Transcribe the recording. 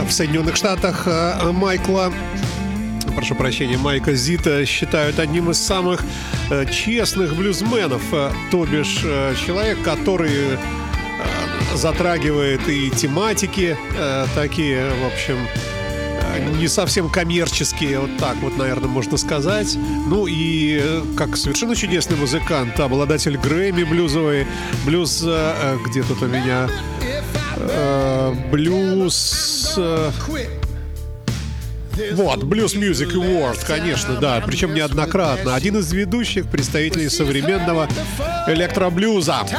в Соединенных Штатах Майка Зита считают одним из самых честных блюзменов, то бишь человек, который затрагивает и тематики такие, в общем, не совсем коммерческие, вот так вот, наверное, можно сказать. Ну и как совершенно чудесный музыкант, обладатель Грэмми блюзовый, блюз, где тут у меня блюз... Вот, Blues Music Award, конечно, да, причем неоднократно. Один из ведущих представителей современного электроблюза.